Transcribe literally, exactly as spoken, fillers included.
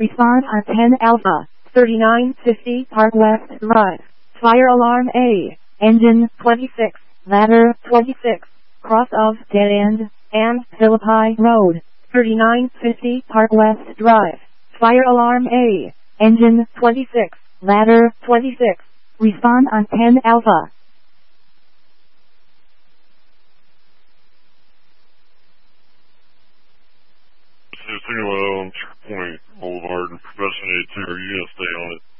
Respond on ten Alpha. thirty-nine fifty Park West Drive. Fire alarm A. Engine twenty-six. Ladder twenty-six. Cross of Dead End and Philippi Road. thirty-nine fifty Park West Drive. Fire alarm A. Engine twenty-six. Ladder twenty-six. Respond on ten Alpha. This is Single on Point Boulevard and Profession eighty-two. Are you going to stay on it?